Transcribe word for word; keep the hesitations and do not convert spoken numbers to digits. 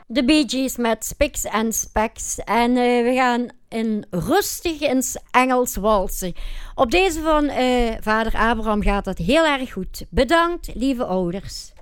De Bee Gees met Spiks en Specks. En uh, we gaan in rustig in Engels walsen. Op deze van uh, vader Abraham gaat dat heel erg goed. Bedankt, lieve ouders.